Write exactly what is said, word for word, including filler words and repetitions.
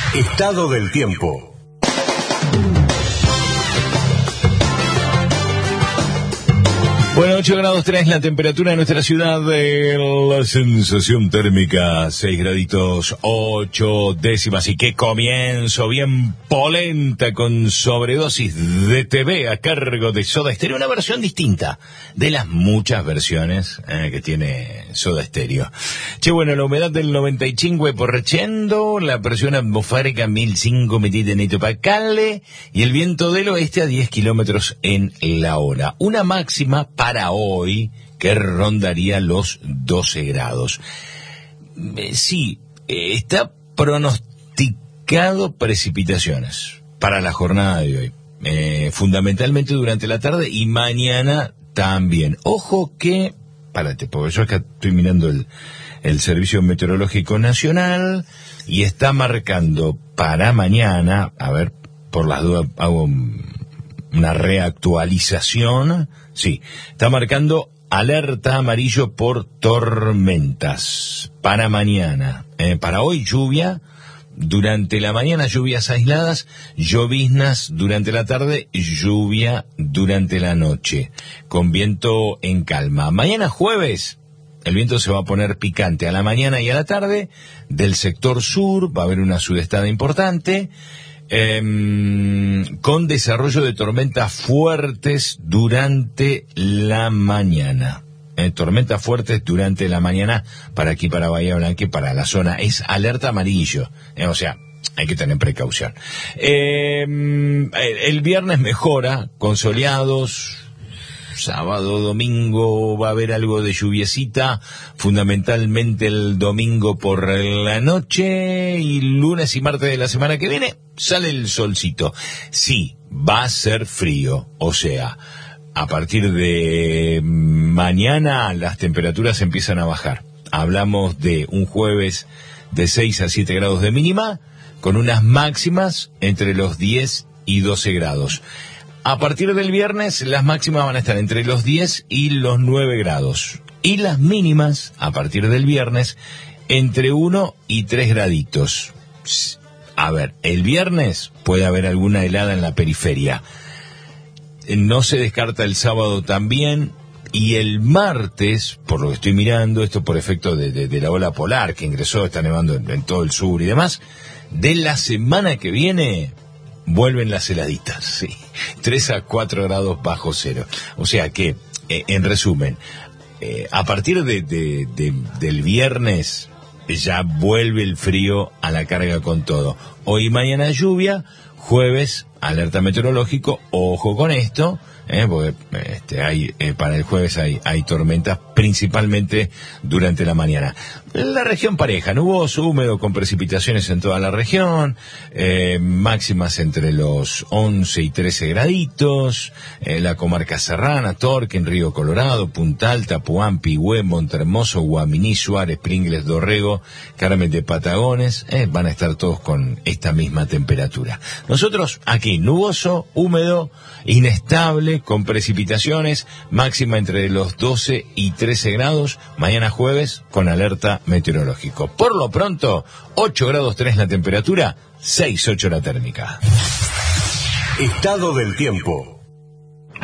Estado del tiempo. Bueno, ocho grados tres la temperatura de nuestra ciudad, eh, la sensación térmica seis graditos ocho décimas. Y qué comienzo, bien polenta con sobredosis de T V a cargo de Soda Stereo, una versión distinta de las muchas versiones eh, que tiene Soda Stereo. Che, bueno, la humedad del noventa y cinco por ciento, la presión atmosférica mil cinco metros en hectopascales y el viento del oeste a diez kilómetros en la hora. Una máxima para para hoy que rondaría los doce grados. Eh, sí, eh, está pronosticado precipitaciones para la jornada de hoy, eh, fundamentalmente durante la tarde y mañana también. Ojo que, párate, porque yo acá estoy mirando el, el Servicio Meteorológico Nacional y está marcando para mañana, a ver, por las dudas hago una reactualización. Sí, está marcando alerta amarillo por tormentas para mañana. Eh, para hoy lluvia, durante la mañana lluvias aisladas, lloviznas durante la tarde, lluvia durante la noche, con viento en calma. Mañana jueves, el viento se va a poner picante a la mañana y a la tarde, del sector sur, va a haber una sudestada importante, Eh, con desarrollo de tormentas fuertes durante la mañana. Eh, tormentas fuertes durante la mañana para aquí, para Bahía Blanca y para la zona. Es alerta amarillo. Eh, o sea, hay que tener precaución. Eh, el viernes mejora, con soleados. Sábado, domingo va a haber algo de lluviecita, fundamentalmente el domingo por la noche, y lunes y martes de la semana que viene sale el solcito. Sí, va a ser frío, o sea, a partir de mañana las temperaturas empiezan a bajar. Hablamos de un jueves de seis a siete grados de mínima, con unas máximas entre los diez y doce grados. A partir del viernes, las máximas van a estar entre los diez y los nueve grados. Y las mínimas, a partir del viernes, entre uno y tres graditos. A ver, el viernes puede haber alguna helada en la periferia. No se descarta el sábado también. Y el martes, por lo que estoy mirando, esto por efecto de, de, de la ola polar que ingresó, está nevando en, en todo el sur y demás, de la semana que viene vuelven las heladitas, sí. tres a cuatro grados bajo cero. O sea que, eh, en resumen, eh, a partir de, de, de, del viernes ya vuelve el frío a la carga con todo. Hoy y mañana lluvia, jueves alerta meteorológico, ojo con esto, eh, porque este, hay eh, para el jueves hay, hay tormentas, principalmente durante la mañana. La región pareja, nuboso, húmedo, con precipitaciones en toda la región, eh, máximas entre los once y trece graditos, eh, la comarca serrana, Torquín, Río Colorado, Punta Alta, Puan, Pigüé, Montermoso, Guaminí, Suárez, Pringles, Dorrego, Carmen de Patagones, eh, van a estar todos con esta misma temperatura. Nosotros aquí, nuboso, húmedo, inestable, con precipitaciones, máxima entre los doce y trece grados, mañana jueves con alerta meteorológico. Por lo pronto, ocho grados tres la temperatura, seis ocho la térmica. Estado del tiempo.